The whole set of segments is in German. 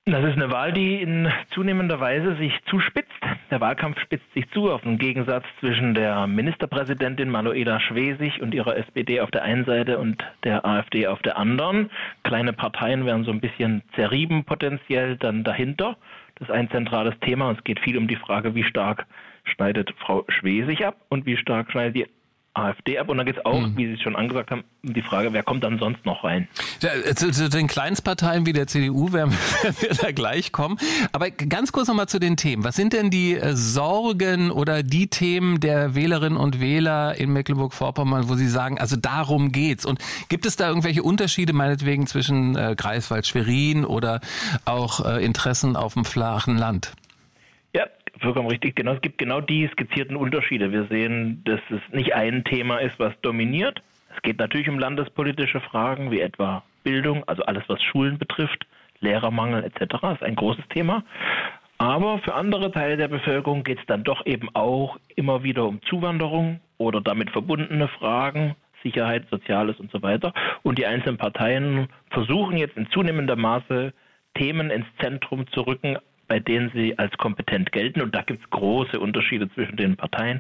Das ist eine Wahl, die in zunehmender Weise sich zuspitzt. Der Wahlkampf spitzt sich zu auf einen Gegensatz zwischen der Ministerpräsidentin Manuela Schwesig und ihrer SPD auf der einen Seite und der AfD auf der anderen. Kleine Parteien werden so ein bisschen zerrieben potenziell dann dahinter. Das ist ein zentrales Thema. Es geht viel um die Frage, wie stark schneidet Frau Schwesig ab und wie stark schneidet die AfD ab. Und dann geht es auch, wie Sie es schon angesagt haben, um die Frage, wer kommt dann sonst noch rein? Zu den Kleinstparteien wie der CDU werden wir da gleich kommen. Aber ganz kurz nochmal zu den Themen. Was sind denn die Sorgen oder die Themen der Wählerinnen und Wähler in Mecklenburg-Vorpommern, wo Sie sagen, also darum geht's? Und gibt es da irgendwelche Unterschiede meinetwegen zwischen Greifswald, Schwerin oder auch Interessen auf dem flachen Land? Ja, vollkommen richtig. Genau, es gibt genau die skizzierten Unterschiede. Wir sehen, dass es nicht ein Thema ist, was dominiert. Es geht natürlich um landespolitische Fragen, wie etwa Bildung, also alles, was Schulen betrifft, Lehrermangel etc. Das ist ein großes Thema. Aber für andere Teile der Bevölkerung geht es dann doch eben auch immer wieder um Zuwanderung oder damit verbundene Fragen, Sicherheit, Soziales und so weiter. Und die einzelnen Parteien versuchen jetzt in zunehmendem Maße Themen ins Zentrum zu rücken, bei denen sie als kompetent gelten. Und da gibt es große Unterschiede zwischen den Parteien.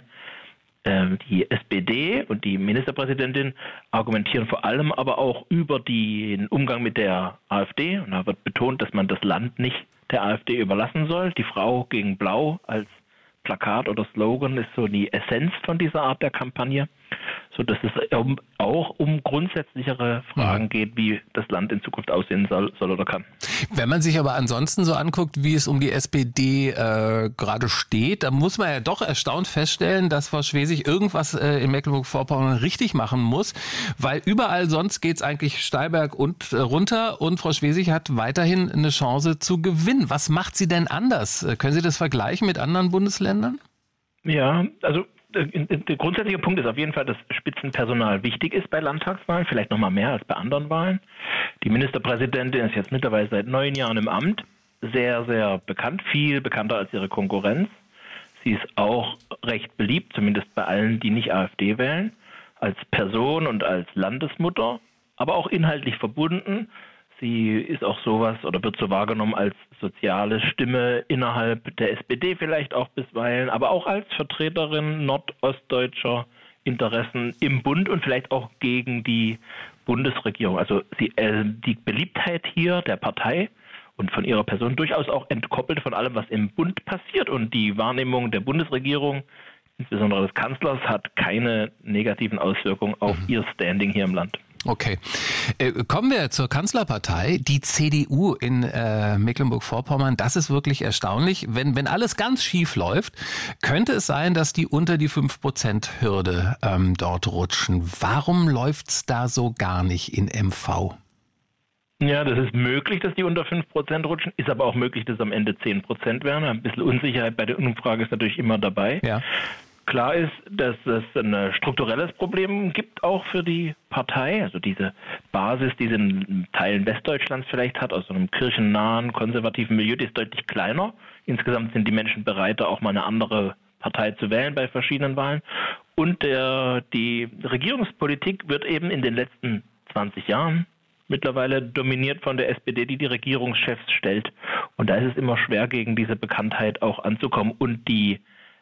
Die SPD und die Ministerpräsidentin argumentieren vor allem aber auch über den Umgang mit der AfD. Und da wird betont, dass man das Land nicht der AfD überlassen soll. Die Frau gegen Blau als Plakat oder Slogan ist so die Essenz von dieser Art der Kampagne, sodass es auch um grundsätzlichere Fragen geht, wie das Land in Zukunft aussehen soll oder kann. Wenn man sich aber ansonsten so anguckt, wie es um die SPD gerade steht, dann muss man ja doch erstaunt feststellen, dass Frau Schwesig irgendwas in Mecklenburg-Vorpommern richtig machen muss, weil überall sonst geht es eigentlich steil berg und runter und Frau Schwesig hat weiterhin eine Chance zu gewinnen. Was macht sie denn anders? Können Sie das vergleichen mit anderen Bundesländern? Ja, also der grundsätzliche Punkt ist auf jeden Fall, dass Spitzenpersonal wichtig ist bei Landtagswahlen, vielleicht noch mal mehr als bei anderen Wahlen. Die Ministerpräsidentin ist jetzt mittlerweile seit 9 Jahren im Amt, sehr, sehr bekannt, viel bekannter als ihre Konkurrenz. Sie ist auch recht beliebt, zumindest bei allen, die nicht AfD wählen, als Person und als Landesmutter, aber auch inhaltlich verbunden. Sie ist auch sowas oder wird so wahrgenommen als soziale Stimme innerhalb der SPD vielleicht auch bisweilen, aber auch als Vertreterin nordostdeutscher Interessen im Bund und vielleicht auch gegen die Bundesregierung. Also die Beliebtheit hier der Partei und von ihrer Person durchaus auch entkoppelt von allem, was im Bund passiert. Und die Wahrnehmung der Bundesregierung, insbesondere des Kanzlers, hat keine negativen Auswirkungen auf ihr Standing hier im Land. Okay. Kommen wir zur Kanzlerpartei, die CDU in Mecklenburg-Vorpommern. Das ist wirklich erstaunlich. Wenn alles ganz schief läuft, könnte es sein, dass die unter die 5%-Hürde dort rutschen. Warum läuft's da so gar nicht in MV? Ja, das ist möglich, dass die unter 5% rutschen, ist aber auch möglich, dass am Ende 10% werden. Ein bisschen Unsicherheit bei der Umfrage ist natürlich immer dabei. Ja. Klar ist, dass es ein strukturelles Problem gibt, auch für die Partei. Also diese Basis, die sie in Teilen Westdeutschlands vielleicht hat, aus so einem kirchennahen, konservativen Milieu, die ist deutlich kleiner. Insgesamt sind die Menschen bereiter, auch mal eine andere Partei zu wählen bei verschiedenen Wahlen. Und die Regierungspolitik wird eben in den letzten 20 Jahren mittlerweile dominiert von der SPD, die Regierungschefs stellt. Und da ist es immer schwer, gegen diese Bekanntheit auch anzukommen. Und die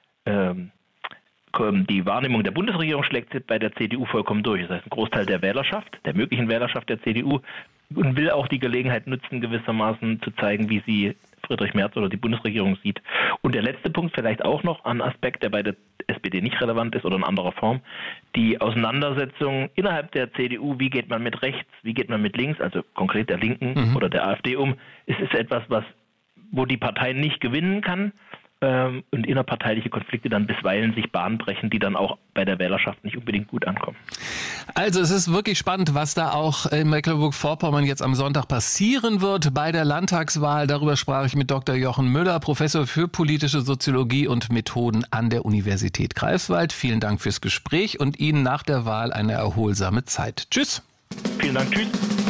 Wahrnehmung der Bundesregierung schlägt bei der CDU vollkommen durch. Das heißt, ein Großteil der Wählerschaft, der möglichen Wählerschaft der CDU, will auch die Gelegenheit nutzen, gewissermaßen zu zeigen, wie sie Friedrich Merz oder die Bundesregierung sieht. Und der letzte Punkt vielleicht auch noch, ein Aspekt, der bei der SPD nicht relevant ist oder in anderer Form, die Auseinandersetzung innerhalb der CDU, wie geht man mit rechts, wie geht man mit links, also konkret der Linken oder der AfD um, ist etwas, wo die Partei nicht gewinnen kann. Und innerparteiliche Konflikte dann bisweilen sich Bahn brechen, die dann auch bei der Wählerschaft nicht unbedingt gut ankommen. Also es ist wirklich spannend, was da auch in Mecklenburg-Vorpommern jetzt am Sonntag passieren wird bei der Landtagswahl. Darüber sprach ich mit Dr. Jochen Müller, Professor für politische Soziologie und Methoden an der Universität Greifswald. Vielen Dank fürs Gespräch und Ihnen nach der Wahl eine erholsame Zeit. Tschüss. Vielen Dank. Tschüss.